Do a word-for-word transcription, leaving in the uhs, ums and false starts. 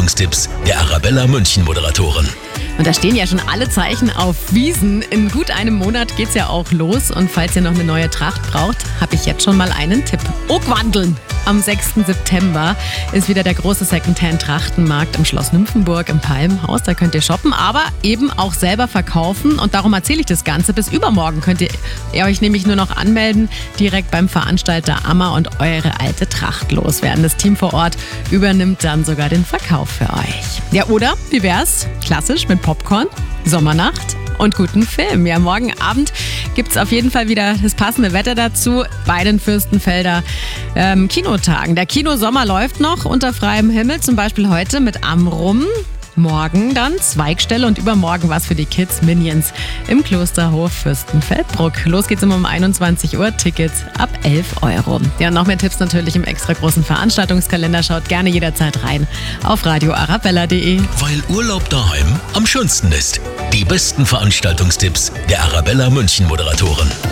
Veranstaltungstipps der Arabella München Moderatoren. Und da stehen ja schon alle Zeichen auf Wiesen. In gut einem Monat geht's ja auch los. Und falls ihr noch eine neue Tracht braucht, habe ich jetzt schon mal einen Tipp. Oakwandeln! Am sechsten September ist wieder der große Secondhand-Trachtenmarkt im Schloss Nymphenburg im Palmenhaus. Da könnt ihr shoppen, aber eben auch selber verkaufen. Und darum erzähle ich das Ganze. Bis übermorgen könnt ihr, ihr euch nämlich nur noch anmelden, direkt beim Veranstalter Ammer und eure alte Tracht loswerden. Das Team vor Ort übernimmt dann sogar den Verkauf für euch. Ja, oder? Wie wär's? Klassisch mit Popcorn, Sommernacht und guten Film. Ja, morgen Abend gibt es auf jeden Fall wieder das passende Wetter dazu bei den Fürstenfelder ähm, Kinotagen. Der Kinosommer läuft noch unter freiem Himmel, zum Beispiel heute mit Amrum. Morgen dann Zweigstelle und übermorgen was für die Kids, Minions im Klosterhof Fürstenfeldbruck. Los geht's immer um einundzwanzig Uhr, Tickets ab elf Euro. Ja, und noch mehr Tipps natürlich im extra großen Veranstaltungskalender. Schaut gerne jederzeit rein auf radio arabella punkt de. Weil Urlaub daheim am schönsten ist. Die besten Veranstaltungstipps der Arabella München Moderatoren.